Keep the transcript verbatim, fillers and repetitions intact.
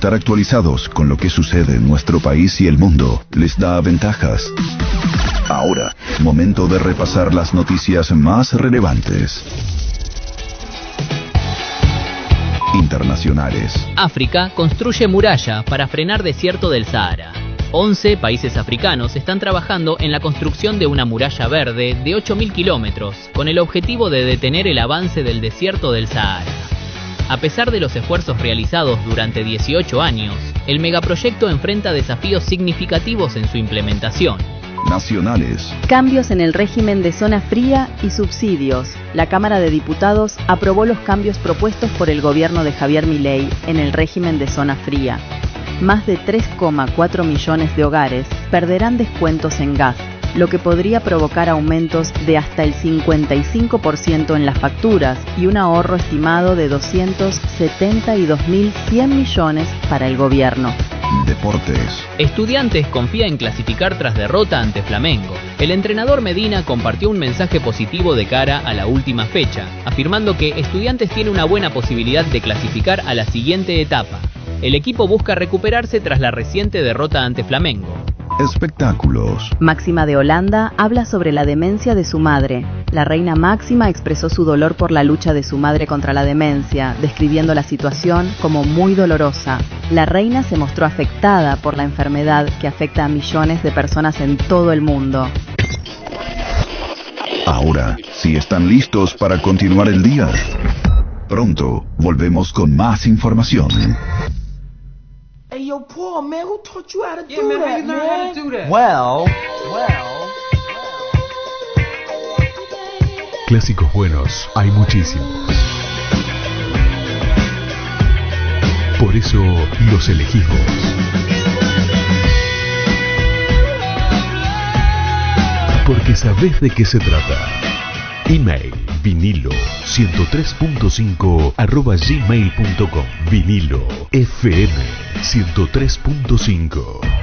Estar actualizados con lo que sucede en nuestro país y el mundo les da ventajas. Ahora, momento de repasar las noticias más relevantes. Internacionales. África construye muralla para frenar desierto del Sahara. once países africanos están trabajando en la construcción de una muralla verde de ocho mil kilómetros, con el objetivo de detener el avance del desierto del Sahara. A pesar de los esfuerzos realizados durante dieciocho años, el megaproyecto enfrenta desafíos significativos en su implementación. Nacionales. Cambios en el régimen de zona fría y subsidios. La Cámara de Diputados aprobó los cambios propuestos por el gobierno de Javier Milei en el régimen de zona fría. Más de tres coma cuatro millones de hogares perderán descuentos en gas, lo que podría provocar aumentos de hasta el cincuenta y cinco por ciento en las facturas y un ahorro estimado de doscientos setenta y dos mil cien millones para el gobierno. Deportes. Estudiantes confía en clasificar tras derrota ante Flamengo. El entrenador Medina compartió un mensaje positivo de cara a la última fecha, afirmando que Estudiantes tiene una buena posibilidad de clasificar a la siguiente etapa. El equipo busca recuperarse tras la reciente derrota ante Flamengo. Espectáculos. Máxima de Holanda habla sobre la demencia de su madre. La reina Máxima expresó su dolor por la lucha de su madre contra la demencia, describiendo la situación como muy dolorosa. La reina se mostró afectada por la enfermedad que afecta a millones de personas en todo el mundo. Ahora, si están listos para continuar el día, pronto volvemos con más información. Hey, yo, Paul, man, who taught you how to Yeah, do man, how that, you learn man? how to do that? Well, well. Clásicos buenos hay muchísimos. Por eso los elegís vos. Porque sabés de qué se trata. Email vinilo ciento tres punto cinco arroba gmail punto com. Vinilo F M ciento tres punto cinco.